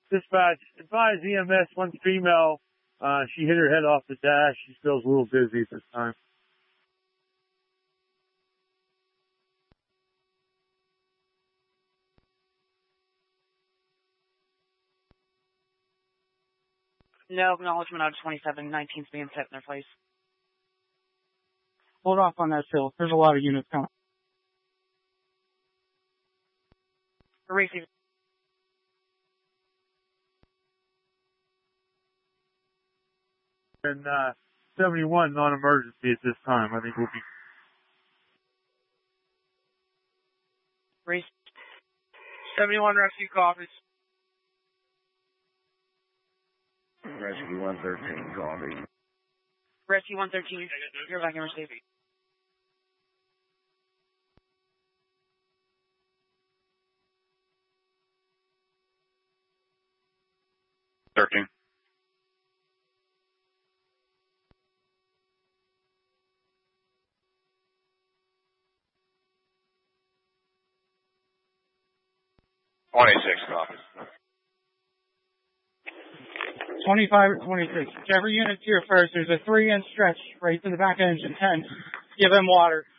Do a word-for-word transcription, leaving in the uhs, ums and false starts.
Dispatch, advise E M S, one female. Uh, she hit her head off the dash. She feels a little dizzy at this time. No acknowledgement out of twenty-seven. nineteen's being set in their place. Hold off on that, Phil. There's a lot of units coming. Racing. And uh, seventy-one non-emergency at this time. I think we'll be. Race. seventy-one rescue copies. Rescue one thirteen, copy. Rescue one thirteen, you're back in receive. thirteen. twenty-six copies. twenty-five or twenty-six. Whichever unit's here first, there's a three-inch stretch right to the back of engine ten. Give them water.